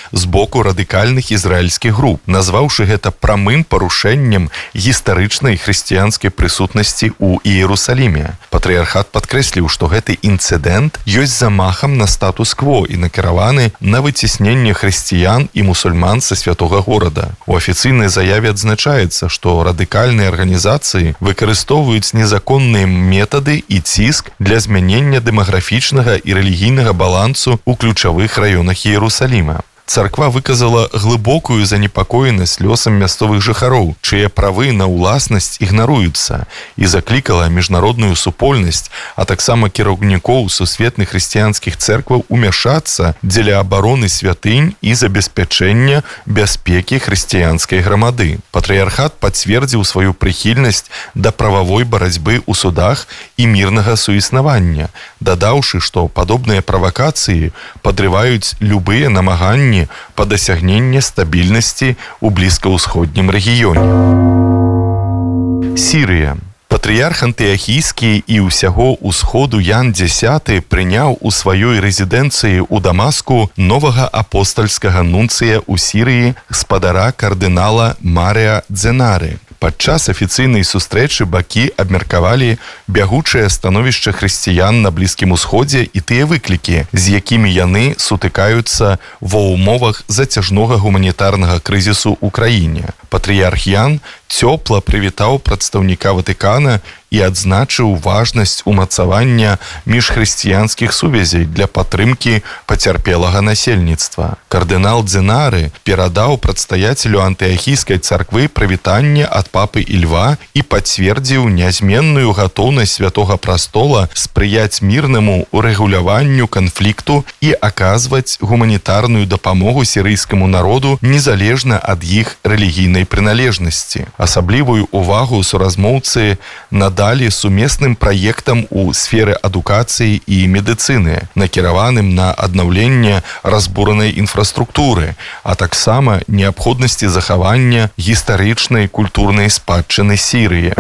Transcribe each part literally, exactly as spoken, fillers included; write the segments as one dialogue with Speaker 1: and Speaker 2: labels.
Speaker 1: з боку радыкальных ізраільскіх груп, назваўшы гэта прамым парушэннем гістарычнай хрысціянскай прысутнасці ў Іерусаліме. Патрыярхат падкрэсліў, што гэты інцыдэнт ёсць замахам на статус-кво і накіраваны на выцісненне хрысціян і мусульман са святога горада. У афіцыйнай заяве адзначаецца, што радыкальныя арганізацыі выкарыстоўваюць незаконныя метады і ціск для змянення дэмаграфічнага і рэлігійнага балансу ў ключавых раёнах Іерусаліма. Царква выказала глыбокую занепакоенасць лёсам мясцовых жыхароў, чые правы на ўласнасць ігнаруюцца, і заклікала міжнародную супольнасць, а таксама кіраўнікоў сусветных хрысціянскіх цэркваў умяшацца дзеля абароны святынь і забеспячэння бяспекі хрысціянскай грамады. Патрыярхат пацвердзіў сваю прыхільнасць да прававой барацьбы ў судах і мірнага суіснавання, дадаўшы, што падобныя правакацыі падрываюць любыя намаганні па дасягненне стабільнасці ў блізкаўсходнім рэгіёне. Сірыя. Патрыярх антыахійскі і ўсяго ўсходу Ян Дзясяты прыняў у сваёй рэзідэнцыі ў Дамаску новага апостальскага нунцыя ў Сірыі спадара кардынала Марія Дзенары. Падчас афіцыйнай сустрэчы бакі абмеркавалі бягучае становішча хрысціян на Блізкім Усходзе і тыя выклікі, з якімі яны сутыкаюцца ва ўмовах зацяжнога гуманітарнага крызісу ў краіне. Патрыярх Ян цёпла прывітаў прадстаўніка Ватыкана і адзначыў важнасць умацавання міжхрысціянскіх сувязей для падтрымкі пацярпелага насельніцтва. Кардынал Дзенары перадаў прадстаяцелю антыахійскай царквы прывітанне ад папы Ільва і пацвердзіў нязменную гатоўнасць Святога Прастола спрыяць мірнаму урэгуляванню канфлікту і аказваць гуманітарную дапамогу сірыйскаму народу незалежна ад іх рэлігійнай прыналежнасці. Асаблівую увагу суразмоўцы надалі сумесным праектам у сферы адукацыі і медыцыны, накіраваным на аднаўленне разбуранай інфраструктуры, а таксама неабходнасці захавання гістарычнай культурнай спадчыны Сірыі.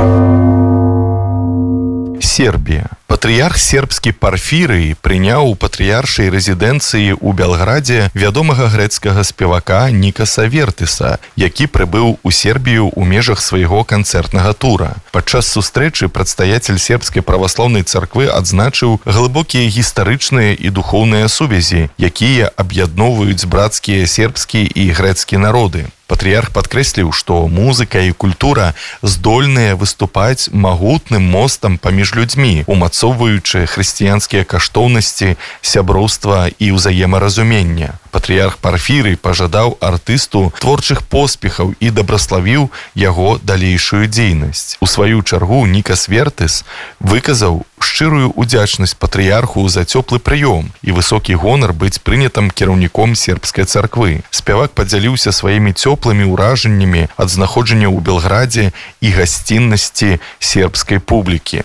Speaker 1: Сербія. Патрыярх сербскі Парфірый прыняў у патрыяршай рэзідэнцыі ў Белградзе вядомага грэцкага спевака Нікаса Вертыса, які прыбыў у Сербію ў межах свайго канцэртнага тура. Падчас сустрэчы прадстаяцель сербскай праваслаўнай царквы адзначыў глыбокія гістарычныя і духоўныя сувязі, якія аб'ядноўваюць брацкія сербскі і грэцкі народы. Патрыярх падкрэсліў, што музыка і культура здольныя выступаць магутным мостам паміж людзьмі, умацоўваючы хрысціянскія каштоўнасці, сяброўства і ўзаемаразумення. Патрыярх Парфірый пажадаў артысту творчых поспехаў і дабраславіў яго далейшую дзейнасць. У сваю чаргу Нікас Вертыс выказаў шчырую удзячнасць патрыярху за цёплы прыём і высокі гонар быць прынятым кіраўніком сербскай царквы. Спявак падзяліўся сваімі цёплымі ўражаннямі ад знаходжання ў Белградзе і гасціннасці сербскай публікі.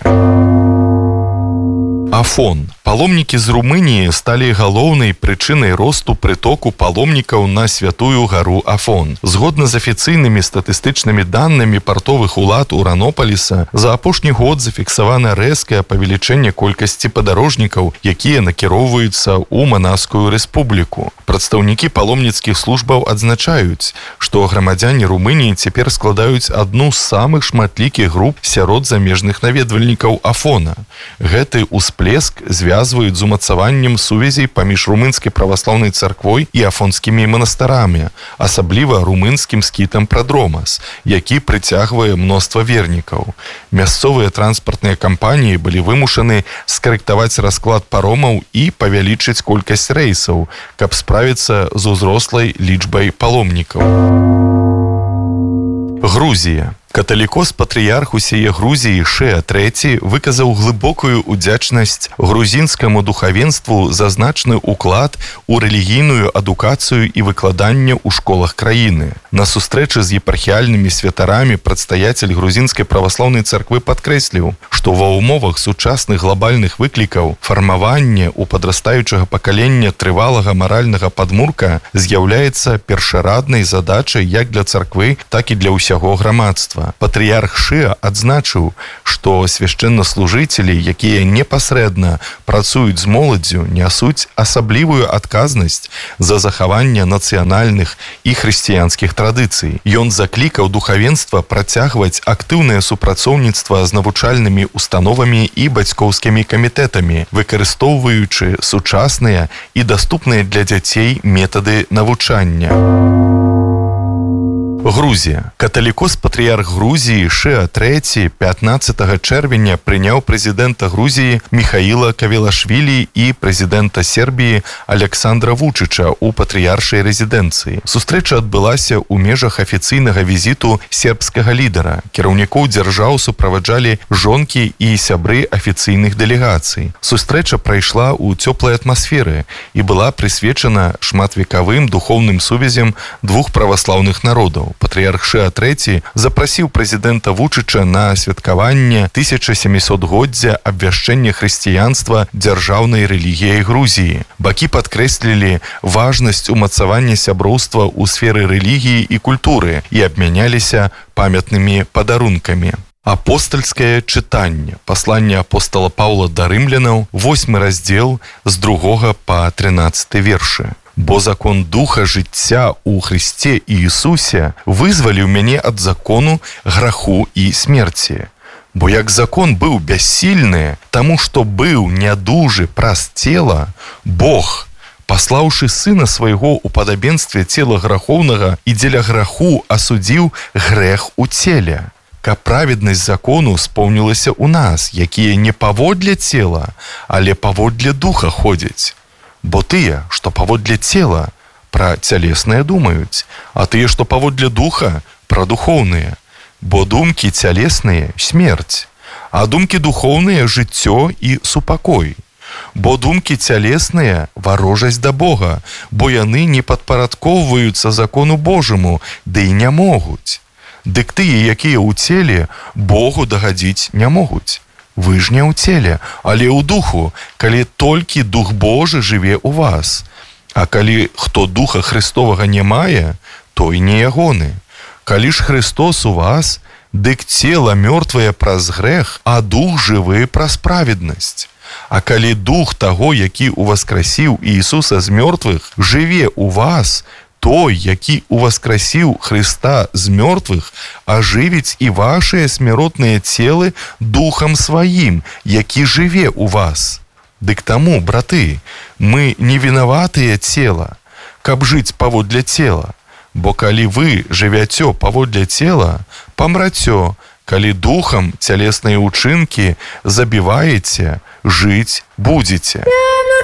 Speaker 1: Афон. Паломнікі з Румыніі сталі галоўнай прычынай росту прытоку паломнікаў на святую гару Афон. Згодна з афіцыйнымі статыстычнымі данымі партовых улад Уранополіса, за апошні год зафіксавана рэзкае павелічэнне колькасці падарожнікаў, якія накіроўваюцца ў Манаскую рэспубліку. Прадстаўнікі паломніцкіх службаў адзначаюць, што грамадзяне Румыніі цяпер складаюць адну з самых шматлікіх груп сярод замежных наведвальнікаў Афона. Гэты ўсплеск звязаны звязваюць з умацаваннем сувязей паміж румынскай праваслаўнай царквой і афонскімі манастырамі, асабліва румынскім скітам Прадромас, які прыцягвае мноства вернікаў. Мясцовыя транспартныя кампаніі былі вымушаны скарэктаваць расклад паромаў і павялічыць колькасць рэйсаў, каб справіцца з узрослай лічбай паломнікаў. Грузія. Каталікос патрыярх усяе Грузіі Шеа трэці выказаў глыбокую удзячнасць грузінскаму духавенству за значны ўклад у рэлігійную адукацыю і выкладанне ў школах краіны. На сустрэчы з епархіяльнымі святарамі прадстаяцель грузінскай праваслаўнай царквы падкрэсліў, што ва ўмовах сучасных глобальных выклікаў фармаванне ў падрастаючага пакалення трывалага маральнага падмурка з'яўляецца першараднай задачай як для царквы, так і для ўсяго грамадства. цела. Патрыярх Шыа адзначыў, што свяшчэннаслужыцелі, якія непасрэдна працуюць з моладдзю, нясуць асаблівую адказнасць за захаванне нацыянальных і хрысціянскіх традыцый. Ён заклікаў духавенства працягваць актыўнае супрацоўніцтва з навучальнымі установамі і бацькоўскімі камітэтамі, выкарыстоўваючы сучасныя і даступныя для дзяцей метады навучання. Грузія. Каталікос-патрыярх Грузіі Шыа трэці пятнаццатага чэрвеня прыняў прэзідэнта Грузіі Міхаіла Кавелашвілі і прэзідэнта Сербіі Александра Вучыча ў патрыяршай рэзідэнцыі. Сустрэча адбылася ў межах афіцыйнага візіту сербскага лідара. Кіраўнікоў дзяржаў суправаджалі жонкі і сябры афіцыйных дэлегацый. Сустрэча прайшла ў цёплай атмасферы і была прысвечана шматвекавым духоўным сувязям двух праваслаўных народаў. Патрыярх Шыа трэці запрасіў прэзідэнта Вучыча на святкаванне тысячасемісотгоддзя абвяшчэння хрысціянства дзяржаўнай рэлігіяй Грузіі. Бакі падкрэслілі важнасць умацавання сяброўства ў сферы рэлігіі і культуры і абмяняліся памятнымі падарункамі. Апостальскае чытанне. Пасланне апостала Паўла да рымлянаў, восьмы раздзел з другога па трынаццаты вершы. Бо закон духа жыцця ў Хрысце Іісусе вызваліў мяне ад закону граху і смерці. Бо як закон быў бяссільны, таму што быў нядужы праз цела, Бог, паслаўшы сына свайго ў падабенстве цела грахоўнага і дзеля граху асудзіў грэх у целе. Каб праведнасць закону споўнілася ў нас, якія не паводле цела, але паводле духа ходзяць. Бо тыя, што паводле цела, пра цялесныя думаюць, а тыя, што паводле духа, пра духоўныя. Бо думкі цялесныя – смерць, а думкі духоўныя – жыццё і супакой. Бо думкі цялесныя – варожасць да Бога, бо яны не падпарадкоўваюцца закону Божаму, ды і не могуць. Дык тыя, якія ў целе, Богу дагадзіць не могуць. Вы ж не ў целе, але ў духу, калі толькі дух Божы жыве ў вас. А калі хто духа Христовага не мае, той не ягоны. Калі ж Христос у вас, дык цела мёртвае праз грэх, а дух жывы праз праведнасць. А калі дух таго, які уваскрасіў Іісуса з мёртвых, жыве ў вас, той, які уваскрасіў Христа з мёртвых, ажывіць і вашыя смяротныя целы духам сваім, які жыве ў вас. Дык таму, браты, мы не вінаватыя цела, каб жыць паводле цела, бо калі вы жывяцё паводле цела, памрацё, калі духам цялесныя ўчынкі забіваеце, жыць будзеце.